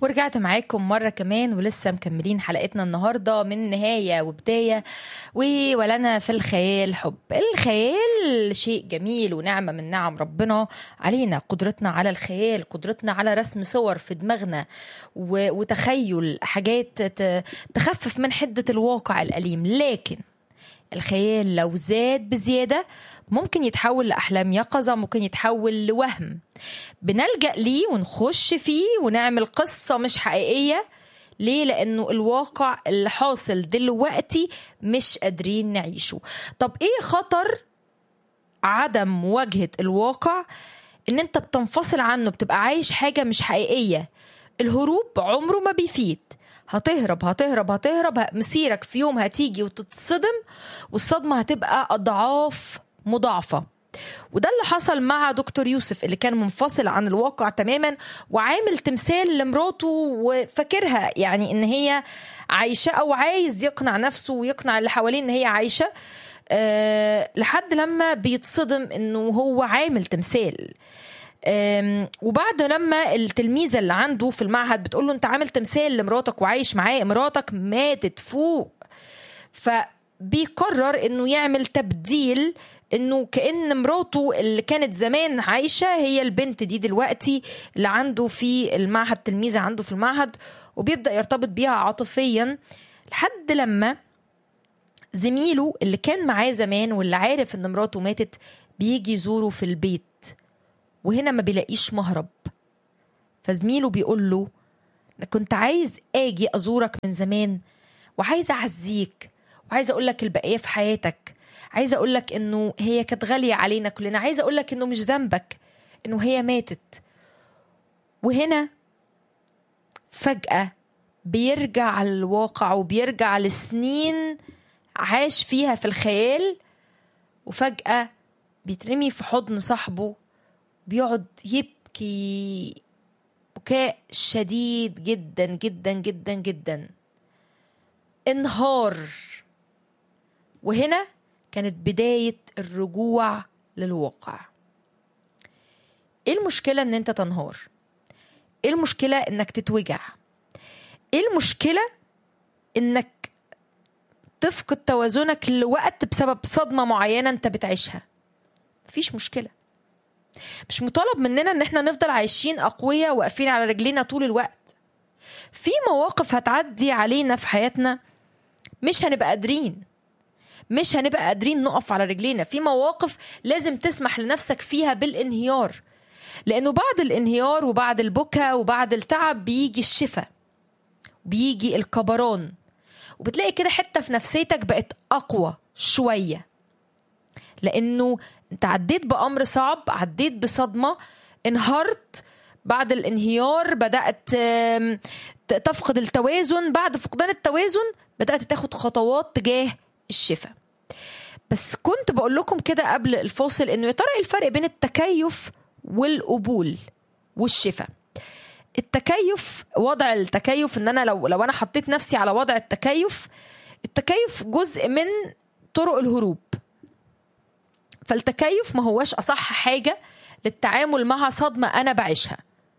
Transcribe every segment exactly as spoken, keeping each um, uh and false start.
ورجعت معاكم مرة كمان ولسه مكملين حلقتنا النهاردة من نهاية وبداية. ولنا في الخيال حب. الخيال شيء جميل ونعمة من نعم ربنا علينا، قدرتنا على الخيال، قدرتنا على رسم صور في دماغنا وتخيل حاجات تخفف من حدة الواقع الأليم. لكن الخيال لو زاد بزيادة ممكن يتحول لأحلام يقظة، ممكن يتحول لوهم بنلجأ ليه ونخش فيه ونعمل قصة مش حقيقية. ليه؟ لأنه الواقع اللي حاصل دلوقتي مش قادرين نعيشه. طب إيه خطر عدم مواجهة الواقع؟ إن أنت بتنفصل عنه، بتبقى عايش حاجة مش حقيقية. الهروب عمره ما بيفيد. هتهرب هتهرب هتهرب مسيرك في يوم هتيجي وتتصدم، والصدمة هتبقى أضعاف مضاعفة. وده اللي حصل مع دكتور يوسف اللي كان منفصل عن الواقع تماما وعامل تمثال لمراته وفاكرها يعني ان هي عايشة، او عايز يقنع نفسه ويقنع اللي حواليه ان هي عايشة، أه لحد لما بيتصدم انه هو عامل تمثال. وبعد لما التلميذة اللي عنده في المعهد بتقوله انت عامل تمثال لمراتك وعايش معاه، مراتك ماتت فوق، فبيقرر انه يعمل تبديل، انه كأن مراته اللي كانت زمان عايشة هي البنت دي دلوقتي اللي عنده في المعهد، تلميذة عنده في المعهد، وبيبدأ يرتبط بيها عاطفيا لحد لما زميله اللي كان معاه زمان واللي عارف ان مراته ماتت بيجي يزوره في البيت، وهنا ما بيلاقيش مهرب. فزميله بيقول له أنا كنت عايز اجي ازورك من زمان، وعايز اعزيك، وعايز اقولك البقية في حياتك، عايز اقولك انه هي كانت غالية علينا كلنا، عايز اقولك انه مش ذنبك انه هي ماتت. وهنا فجأة بيرجع الواقع وبيرجع لسنين عاش فيها في الخيال، وفجأة بيترمي في حضن صاحبه، بيقعد يبكي بكاء شديد جدا جدا جدا جدا، انهار. وهنا كانت بداية الرجوع للواقع. ايه المشكلة ان انت تنهار؟ ايه المشكلة انك تتوجع؟ ايه المشكلة انك تفقد توازنك لوقت بسبب صدمة معينة انت بتعيشها؟ مفيش مشكلة. مش مطالب مننا ان احنا نفضل عايشين اقوياء واقفين على رجلينا طول الوقت. في مواقف هتعدي علينا في حياتنا مش هنبقى قادرين مش هنبقى قادرين نقف على رجلينا. في مواقف لازم تسمح لنفسك فيها بالانهيار، لانه بعد الانهيار وبعد البكاء وبعد التعب بيجي الشفاء، بيجي الكبران، وبتلاقي كده حتة في نفسيتك بقت اقوى شوية، لانه انت عديت بأمر صعب، عديت بصدمة، انهارت. بعد الانهيار بدأت تفقد التوازن، بعد فقدان التوازن بدأت تاخد خطوات تجاه الشفاء. بس كنت بقول لكم كده قبل الفاصل انه يا ترى ايه الفرق بين التكيف والقبول والشفاء؟ التكيف، وضع التكيف ان انا لو لو انا حطيت نفسي على وضع التكيف، التكيف جزء من طرق الهروب. فالتكيف ما هوش أصح حاجة للتعامل مع صدمة أنا بعيشها.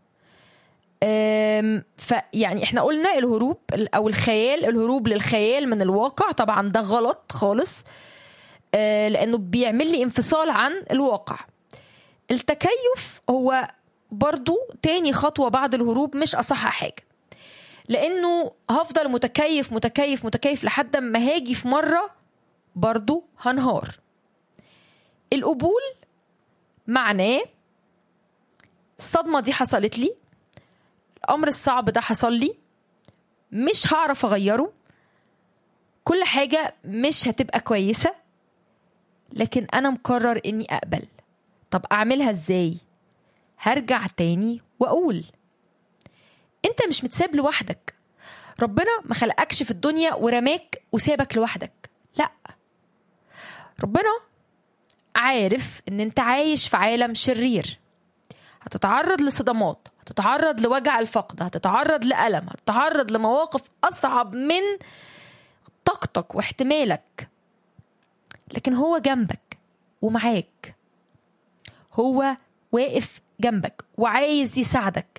فيعني إحنا قلنا الهروب أو الخيال، الهروب للخيال من الواقع، طبعا ده غلط خالص، لأنه بيعمل لي انفصال عن الواقع. التكيف هو برضو تاني خطوة بعد الهروب، مش أصح حاجة، لأنه هفضل متكيف متكيف متكيف لحد ما هاجي في مرة برضو هنهار. القبول معناه الصدمة دي حصلت لي، الأمر الصعب ده حصل لي، مش هعرف أغيره، كل حاجة مش هتبقى كويسة، لكن أنا مقرر إني أقبل. طب أعملها إزاي؟ هرجع تاني وأقول أنت مش متساب لوحدك. ربنا ما خلقكش في الدنيا ورماك وسابك لوحدك، لا، ربنا عارف ان انت عايش في عالم شرير، هتتعرض لصدمات، هتتعرض لوجع الفقد، هتتعرض لألم، هتتعرض لمواقف أصعب من طاقتك واحتمالك، لكن هو جنبك ومعاك، هو واقف جنبك وعايز يساعدك.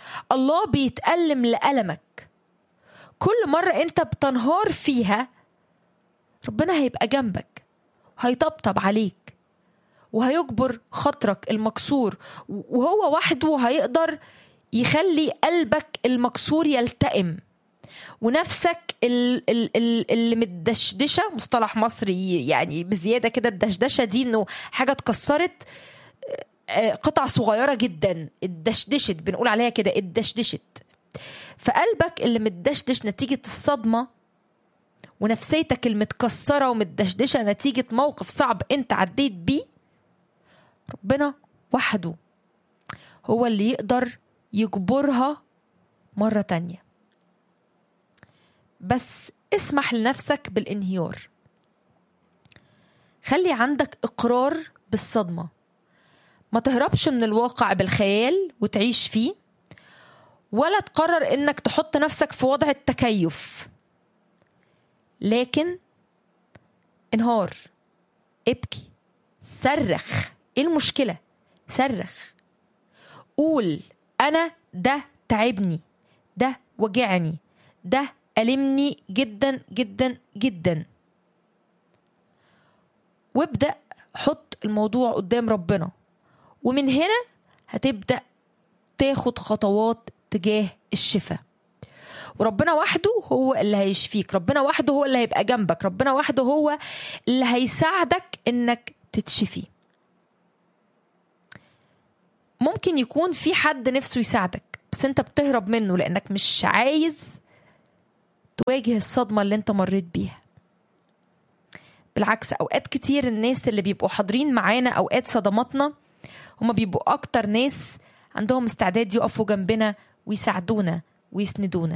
الله بيتألم لألمك. كل مرة انت بتنهار فيها ربنا هيبقى جنبك، هيطبطب عليك وهيجبر خاطرك المكسور، وهو وحده هيقدر يخلي قلبك المكسور يلتئم، ونفسك اللي متدشدشة، مصطلح مصري يعني بزيادة كده، الدشدشة دي انه حاجة اتكسرت قطع صغيرة جدا، الدشدشت بنقول عليها كده، الدشدشت. فقلبك اللي متدشدش نتيجة الصدمة، ونفسيتك المتكسرة ومتدشدشة نتيجة موقف صعب انت عديت بيه، ربنا وحده هو اللي يقدر يجبرها مرة تانية. بس اسمح لنفسك بالانهيار، خلي عندك إقرار بالصدمة، ما تهربش من الواقع بالخيال وتعيش فيه، ولا تقرر انك تحط نفسك في وضع التكيف، لكن انهار، ابكي، صرخ. ايه المشكلة؟ صرخ، قول انا ده تعبني، ده وجعني، ده ألمني جدا جدا جدا، وابدأ حط الموضوع قدام ربنا، ومن هنا هتبدأ تاخد خطوات تجاه الشفاء. وربنا وحده هو اللي هيشفيك، ربنا وحده هو اللي هيبقى جنبك، ربنا وحده هو اللي هيساعدك انك تتشفي. ممكن يكون في حد نفسه يساعدك بس انت بتهرب منه لانك مش عايز تواجه الصدمة اللي انت مريت بيها. بالعكس، اوقات كتير الناس اللي بيبقوا حاضرين معانا اوقات صدماتنا هما بيبقوا اكتر ناس عندهم استعداد يقفوا جنبنا ويساعدونا ويسندونا.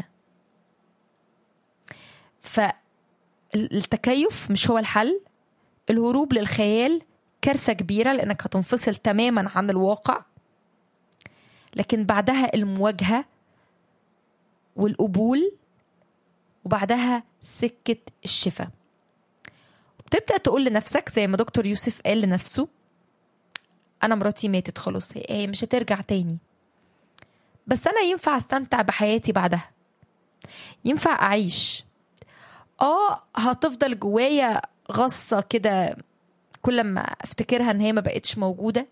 فالتكيف مش هو الحل، الهروب للخيال كارثة كبيرة لأنك هتنفصل تماما عن الواقع، لكن بعدها المواجهة والقبول، وبعدها سكة الشفاء. بتبدأ تقول لنفسك زي ما دكتور يوسف قال لنفسه، أنا مراتي ماتت خلاص، هي مش هترجع تاني، بس أنا ينفع استمتع بحياتي بعدها، ينفع أعيش. آه هتفضل جوايا غصة كده كل ما افتكرها ان هي ما بقتش موجودة،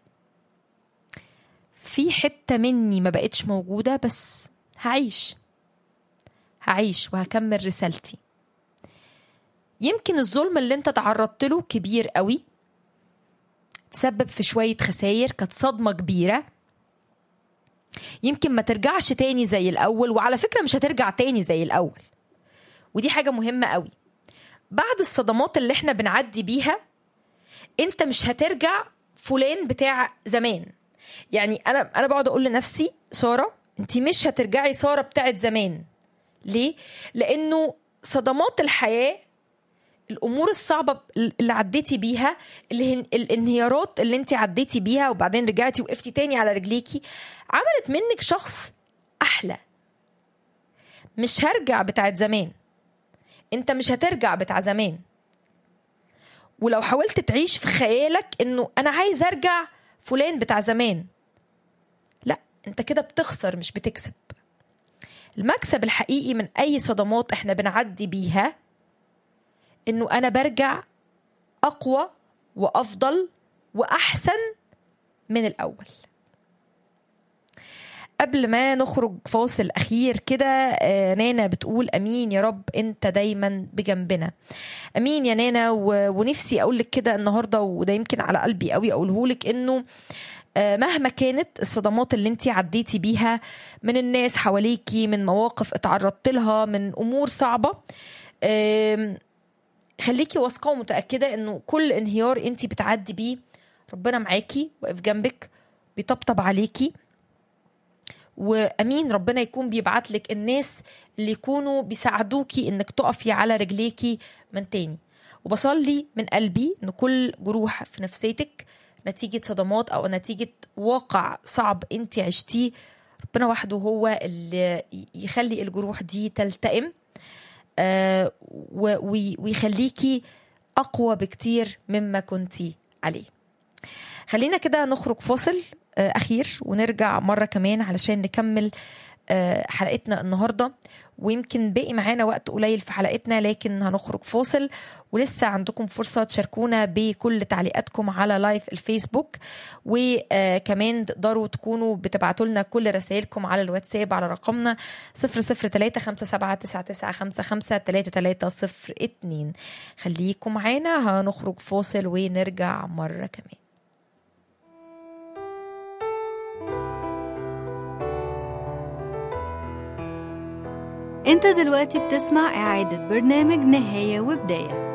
في حتة مني ما بقتش موجودة، بس هعيش هعيش وهكمل رسالتي. يمكن الظلم اللي انت تعرضت له كبير قوي، تسبب في شوية خسائر، كانت صدمة كبيرة، يمكن ما ترجعش تاني زي الأول، وعلى فكرة مش هترجع تاني زي الأول، ودي حاجة مهمة قوي. بعد الصدمات اللي احنا بنعدي بيها انت مش هترجع فلان بتاع زمان. يعني انا انا بقعد اقول لنفسي سارة انت مش هترجعي سارة بتاعت زمان. ليه؟ لانه صدمات الحياة، الامور الصعبة اللي عديتي بيها، اللي الانهيارات اللي انت عديتي بيها وبعدين رجعتي وقفتي تاني على رجليكي، عملت منك شخص احلى. مش هرجع بتاعت زمان، انت مش هترجع بتاع زمان. ولو حاولت تعيش في خيالك انه انا عايز ارجع فلان بتاع زمان، لا، انت كده بتخسر مش بتكسب. المكسب الحقيقي من اي صدمات احنا بنعدي بيها انه انا برجع اقوى وافضل واحسن من الاول. قبل ما نخرج فاصل أخير كده، نانا بتقول أمين يا رب أنت دايما بجنبنا. أمين يا نانا. ونفسي أقولك كده النهاردة، وده يمكن على قلبي قوي أقولهولك، إنه مهما كانت الصدمات اللي انتي عديتي بيها من الناس حواليكي، من مواقف اتعرضت لها، من أمور صعبة، خليكي واثقة ومتأكدة إنه كل انهيار انتي بتعدي بيه ربنا معاكي، واقف جنبك، بيطبطب عليكي. وأمين ربنا يكون بيبعت لك الناس اللي يكونوا بيساعدوكي انك تقفي على رجليكي من تاني. وبصلي من قلبي ان كل جروح في نفسيتك نتيجة صدمات او نتيجة واقع صعب انت عشتيه، ربنا وحده هو اللي يخلي الجروح دي تلتئم آه ويخليكي اقوى بكتير مما كنتي عليه. خلينا كده نخرج فاصل أخير ونرجع مرة كمان علشان نكمل حلقتنا النهاردة، ويمكن باقي معانا وقت قليل في حلقتنا، لكن هنخرج فاصل ولسه عندكم فرصة تشاركونا بكل تعليقاتكم على لايف الفيسبوك، وكمان تقدروا تكونوا بتبعتوا لنا كل رسائلكم على الواتساب على رقمنا صفر صفر ثلاثة خمسة سبعة تسعة تسعة خمسة خمسة ثلاثة ثلاثة صفر اتنين. خليكم معانا، هنخرج فاصل ونرجع مرة كمان. انت دلوقتي بتسمع إعادة برنامج نهاية وبداية.